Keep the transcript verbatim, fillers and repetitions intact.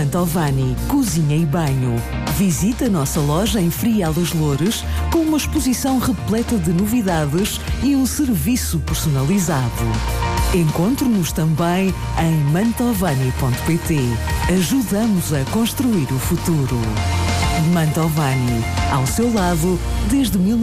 Mantovani Cozinha e Banho. Visite a nossa loja em Frial dos Loures com uma exposição repleta de novidades e um serviço personalizado. Encontre-nos também em mantovani ponto pt. Ajudamos a construir o futuro. Mantovani, ao seu lado desde mil